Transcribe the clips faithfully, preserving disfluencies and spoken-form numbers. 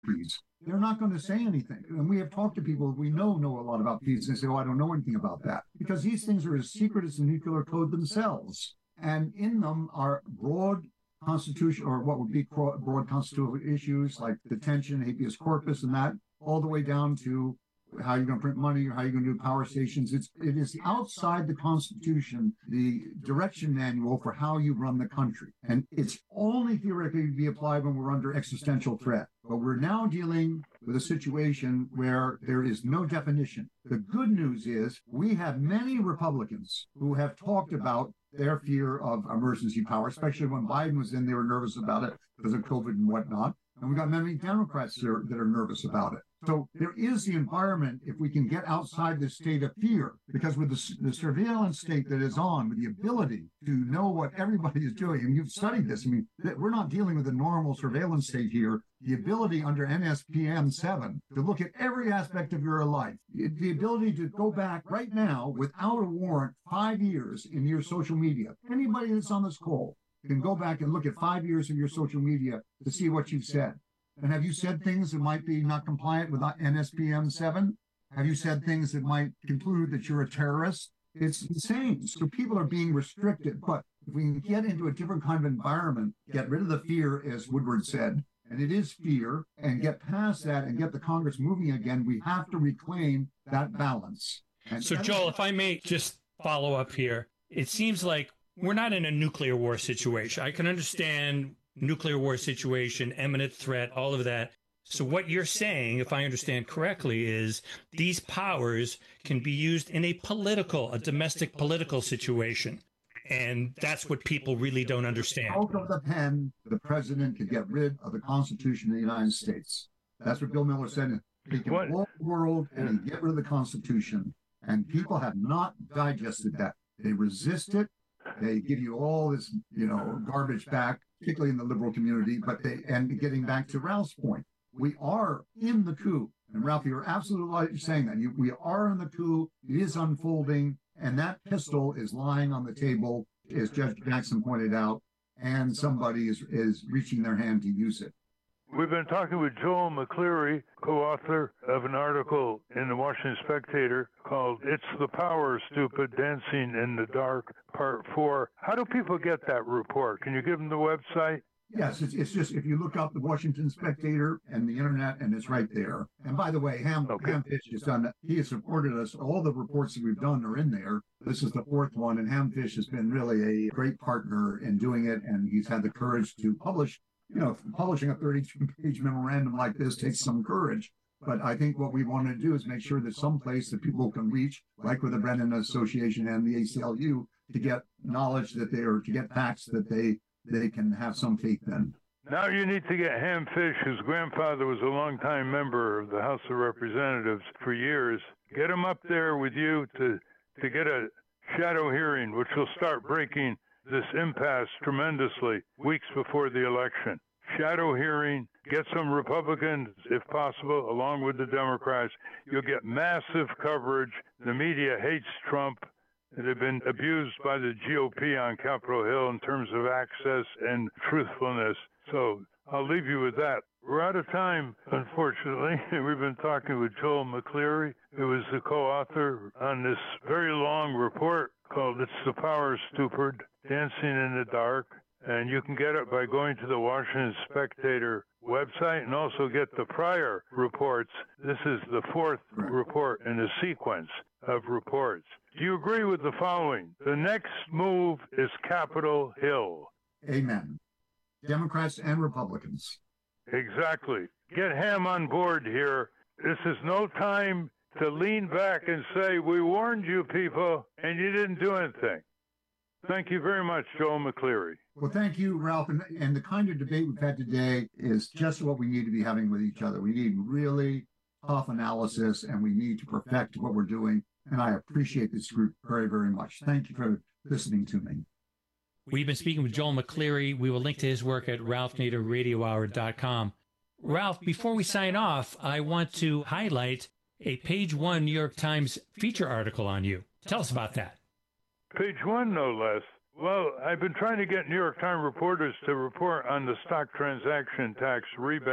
peas. They're not going to say anything. And we have talked to people we know know a lot about peas and they say, oh, I don't know anything about that. Because these things are as secret as the nuclear code themselves. And in them are broad constitution, or what would be broad constitutional issues like detention, habeas corpus, and that, all the way down to how you're going to print money or how you're going to do power stations. It's, it is outside the Constitution, the direction manual for how you run the country. And it's only theoretically to be applied when we're under existential threat. But we're now dealing with a situation where there is no definition. The good news is we have many Republicans who have talked about their fear of emergency power, especially when Biden was in, they were nervous about it because of COVID and whatnot. And we've got many Democrats here that are nervous about it. So there is the environment, if we can get outside the state of fear, because with the, the surveillance state that is on, with the ability to know what everybody is doing, and you've studied this, I mean, we're not dealing with a normal surveillance state here. The ability under N S P M seven to look at every aspect of your life, the ability to go back right now without a warrant five years in your social media. Anybody that's on this call can go back and look at five years of your social media to see what you've said. And have you said things that might be not compliant with N S P M seven? Have you said things that might conclude that you're a terrorist? It's insane. So people are being restricted. But if we can get into a different kind of environment, get rid of the fear, as Woodward said, and it is fear, and get past that and get the Congress moving again, we have to reclaim that balance. And so, Joel, if I may just follow up here, it seems like we're not in a nuclear war situation. I can understand nuclear war situation, imminent threat, all of that. So what you're saying, if I understand correctly, is these powers can be used in a political, a domestic political situation. And that's what people really don't understand. Out of the pen, the president could get rid of the Constitution of the United States. That's what Bill Miller said. He can blow the world and he get rid of the Constitution. And people have not digested that. They resist it. They give you all this, you know, garbage back, particularly in the liberal community. But they, and getting back to Ralph's point, we are in the coup. And Ralph, you're absolutely right saying that. You, we are in the coup. It is unfolding. And that pistol is lying on the table, as Judge Jackson pointed out, and somebody is, is reaching their hand to use it. We've been talking with Joel McCleary, co-author of an article in the Washington Spectator called It's the Power, Stupid, Dancing in the Dark, Part four. How do people get that report? Can you give them the website? Yes, it's, it's just, if you look up the Washington Spectator and the internet, and it's right there. And by the way, Ham, okay. Ham Fish has done, he has supported us. All the reports that we've done are in there. This is the fourth one, and Ham Fish has been really a great partner in doing it, and he's had the courage to publish. You know, publishing a thirty-two page memorandum like this takes some courage. But I think what we want to do is make sure that some place that people can reach, like with the Brennan Association and the A C L U, to get knowledge that they are, to get facts that they they can have some faith in. Now you need to get Ham Fish, whose grandfather was a longtime member of the House of Representatives for years. Get him up there with you to to get a shadow hearing, which will start breaking this impasse tremendously weeks before the election. Shadow hearing, get some Republicans, if possible, along with the Democrats. You'll get massive coverage. The media hates Trump. They've been abused by the G O P on Capitol Hill in terms of access and truthfulness. So I'll leave you with that. We're out of time, unfortunately. We've been talking with Joel McCleary, who is the co-author on this very long report called It's the Power, Stupid, Dancing in the Dark. And you can get it by going to the Washington Spectator website and also get the prior reports. This is the fourth report in a sequence of reports. Do you agree with the following? The next move is Capitol Hill. Amen. Democrats and Republicans. Exactly. Get Ham on board here. This is no time to lean back and say, we warned you people, and you didn't do anything. Thank you very much, Joel McCleary. Well, thank you, Ralph. And, and the kind of debate we've had today is just what we need to be having with each other. We need really tough analysis, and we need to perfect what we're doing. And I appreciate this group very, very much. Thank you for listening to me. We've been speaking with Joel McCleary. We will link to his work at ralph nader radio hour dot com. Ralph, before we sign off, I want to highlight a page one New York Times feature article on you. Tell us about that. Page one, no less. Well, I've been trying to get New York Times reporters to report on the stock transaction tax rebate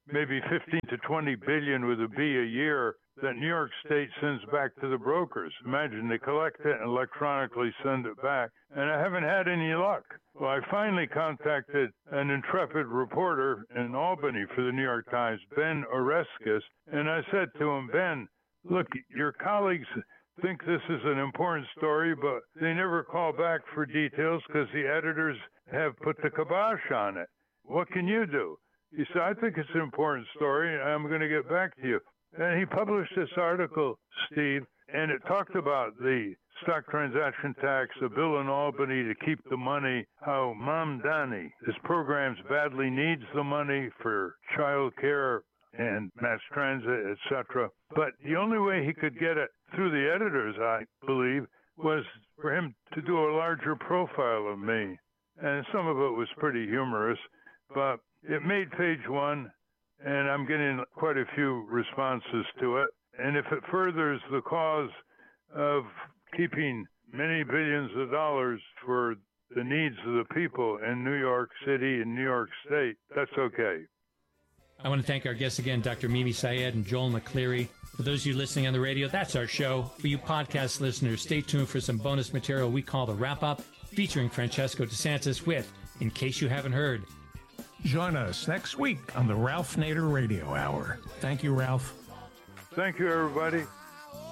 maybe fifteen to twenty billion with a B a year that New York State sends back to the brokers. Imagine they collect it and electronically send it back, and I haven't had any luck. Well, I finally contacted an intrepid reporter in Albany for the New York Times, Ben Oreskes, and I said to him, Ben, look, your colleagues think this is an important story, but they never call back for details because the editors have put the kibosh on it. What can you do? He said, I think it's an important story. I'm going to get back to you. And he published this article, Steve, and it talked about the stock transaction tax, a bill in Albany to keep the money, how Mamdani, his programs badly needs the money for child care and mass transit, et cetera. But the only way he could get it through the editors, I believe, was for him to do a larger profile of me. And some of it was pretty humorous, but it made page one, and I'm getting quite a few responses to it. And if it furthers the cause of keeping many billions of dollars for the needs of the people in New York City and New York State, that's okay. I want to thank our guests again, Doctor Mimi Syed and Joel McCleary. For those of you listening on the radio, that's our show. For you podcast listeners, stay tuned for some bonus material we call the Wrap-Up, featuring Francesco DeSantis with In Case You Haven't Heard. Join us next week on the Ralph Nader Radio Hour. Thank you, Ralph. Thank you, everybody.